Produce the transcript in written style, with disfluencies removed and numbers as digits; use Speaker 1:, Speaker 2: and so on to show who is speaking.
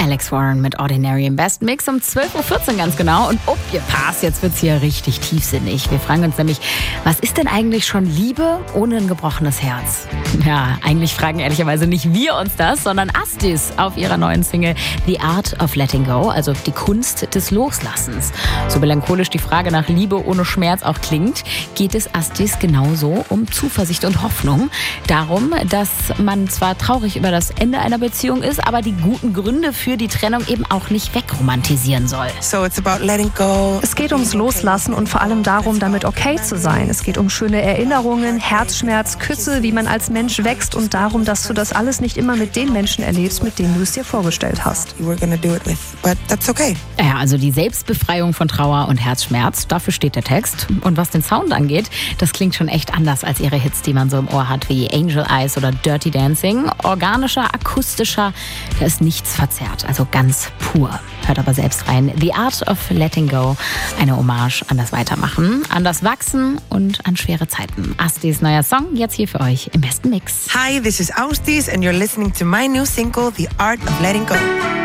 Speaker 1: Alex Warren mit Ordinary im besten Mix um 12.14 Uhr ganz genau. Und aufgepasst, jetzt wird's hier richtig tiefsinnig. Wir fragen uns nämlich, was ist denn eigentlich schon Liebe ohne ein gebrochenes Herz? Ja, eigentlich fragen ehrlicherweise nicht wir uns das, sondern Astis auf ihrer neuen Single The Art of Letting Go, also die Kunst des Loslassens. So melancholisch die Frage nach Liebe ohne Schmerz auch klingt, geht es Astis genauso um Zuversicht und Hoffnung. Darum, dass man zwar traurig über das Ende einer Beziehung ist, aber die guten Gründe für die Trennung eben auch nicht wegromantisieren soll.
Speaker 2: So it's about letting go.
Speaker 3: Es geht ums Loslassen und vor allem darum, damit okay zu sein. Es geht um schöne Erinnerungen, Herzschmerz, Küsse, wie man als Mensch wächst und darum, dass du das alles nicht immer mit den Menschen erlebst, mit denen du es dir vorgestellt hast.
Speaker 2: You were gonna do it with, but that's okay.
Speaker 1: Ja, also die Selbstbefreiung von Trauer und Herzschmerz, dafür steht der Text. Und was den Sound angeht, das klingt schon echt anders als ihre Hits, die man so im Ohr hat, wie Angel Eyes oder Dirty Dancing. Organischer, akustischer, da ist nichts verzerrt, also ganz pur. Hört aber selbst rein. The Art of Letting Go, eine Hommage an das Weitermachen, an das Wachsen und an schwere Zeiten. Astis neuer Song, jetzt hier für euch im besten Mix.
Speaker 2: Hi, this is Austis and you're listening to my new single, The Art of Letting Go.